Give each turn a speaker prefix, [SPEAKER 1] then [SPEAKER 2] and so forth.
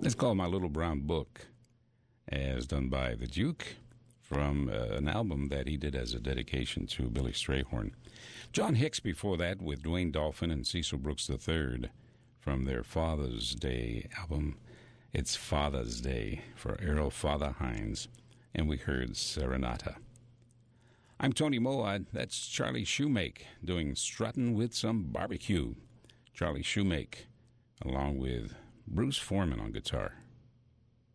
[SPEAKER 1] It's called My Little Brown Book, as done by the Duke from an album that he did as a dedication to Billy Strayhorn. John Hicks before that with Dwayne Dolphin and Cecil Brooks III from their Father's Day album. It's Father's Day for Errol Father Hines, and we heard Serenata. I'm Tony Moad. That's Charlie Shoemake doing Struttin' with Some Barbecue. Charlie Shoemake along with Bruce Foreman on guitar.